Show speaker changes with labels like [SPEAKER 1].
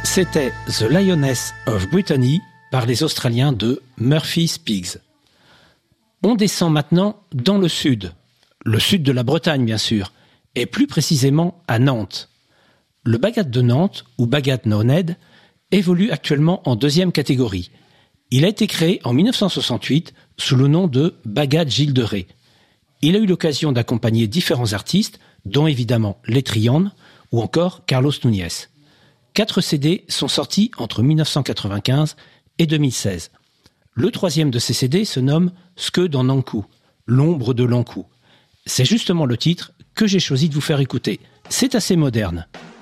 [SPEAKER 1] C'était The Lioness of Brittany par les Australiens de Murphy's Pigs. On descend maintenant dans le sud de la Bretagne bien sûr, et plus précisément à Nantes. Le Bagad de Nantes, ou Bagad Naoned, évolue actuellement en deuxième catégorie. Il a été créé en 1968 sous le nom de Bagad Gilles de Ré. Il a eu l'occasion d'accompagner différents artistes, dont évidemment les Trianes ou encore Carlos Núñez. 4 CD sont sortis entre 1995 et 2016. Le troisième de ces CD se nomme « Ske dans Nankou », l'ombre de Lankou. C'est justement le titre que j'ai choisi de vous faire écouter. C'est assez moderne.